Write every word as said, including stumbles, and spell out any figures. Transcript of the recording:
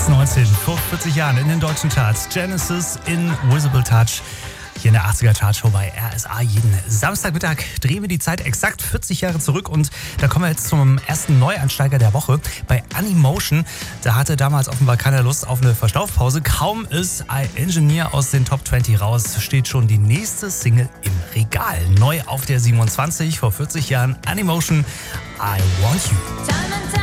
neunzehn, vor vierzig Jahren in den deutschen Charts. Genesis, Invisible Touch. Hier in der achtziger Chartshow bei R S A. Jeden Samstagmittag drehen wir die Zeit exakt vierzig Jahre zurück. Und da kommen wir jetzt zum ersten Neuansteiger der Woche. Bei Animotion, da hatte damals offenbar keiner Lust auf eine Verschnaufpause. Kaum ist I Engineer aus den Top zwanzig raus, steht schon die nächste Single im Regal. Neu auf der siebenundzwanzig, vor vierzig Jahren Animotion, I Want You.